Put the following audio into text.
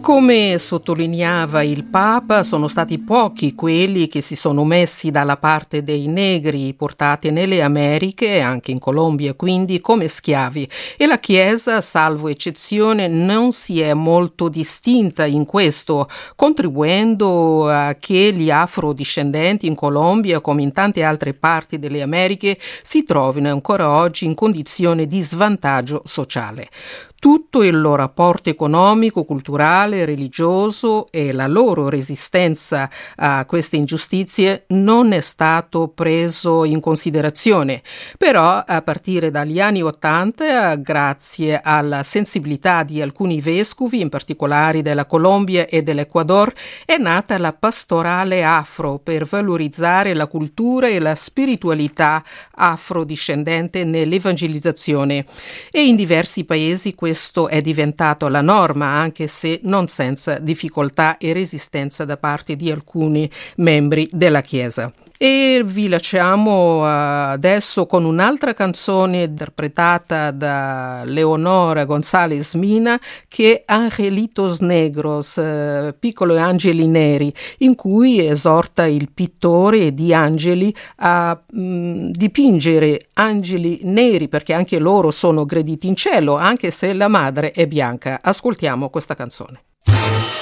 Come sottolineava il Papa, sono stati pochi quelli che si sono messi dalla parte dei negri portati nelle Americhe, anche in Colombia quindi, come schiavi. E la Chiesa, salvo eccezione, non si è molto distinta in questo, contribuendo a che gli afrodiscendenti in Colombia, come in tante altre parti delle Americhe, si trovino ancora oggi in condizione di svantaggio sociale. Tutto il loro rapporto economico, culturale, religioso e la loro resistenza a queste ingiustizie non è stato preso in considerazione. Però a partire dagli anni '80, grazie alla sensibilità di alcuni vescovi, in particolare della Colombia e dell'Ecuador, è nata la pastorale afro per valorizzare la cultura e la spiritualità afrodiscendente nell'evangelizzazione. E in diversi paesi questo è diventato la norma, anche se non senza difficoltà e resistenza da parte di alcuni membri della Chiesa. E vi lasciamo adesso con un'altra canzone interpretata da Leonora González Mina, che è Angelitos Negros, piccoli angeli neri, in cui esorta il pittore di angeli a dipingere angeli neri, perché anche loro sono graditi in cielo, anche se la madre è bianca. Ascoltiamo questa canzone.